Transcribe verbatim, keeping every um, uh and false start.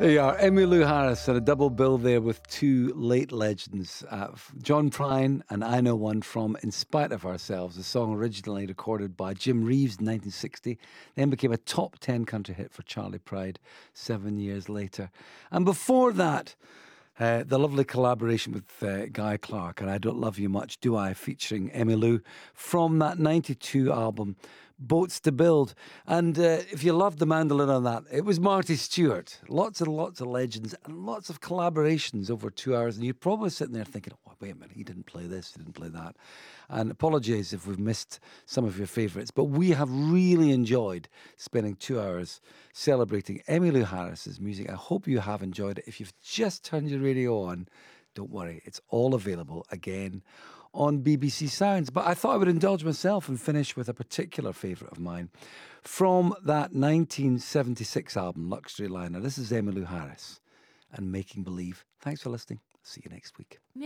There you are, Emmylou Harris and a double bill there with two late legends, uh, John Prine and I Know One from In Spite of Ourselves, a song originally recorded by Jim Reeves in nineteen sixty, then became a top ten country hit for Charlie Pride seven years later. And before that, uh, the lovely collaboration with uh, Guy Clark and I Don't Love You Much, Do I, featuring Emmylou from that ninety-two album, Boats to Build. And uh, if you loved the mandolin on that, it was Marty Stewart. Lots and lots of legends and lots of collaborations over two hours. And you're probably sitting there thinking, oh, wait a minute, he didn't play this, he didn't play that. And apologies if we've missed some of your favourites. But we have really enjoyed spending two hours celebrating Emmylou Harris's music. I hope you have enjoyed it. If you've just turned your radio on, don't worry, it's all available again on B B C Sounds. But I thought I would indulge myself and finish with a particular favourite of mine from that nineteen seventy-six album, Luxury Liner. This is Emmylou Harris and Making Believe. Thanks for listening. See you next week.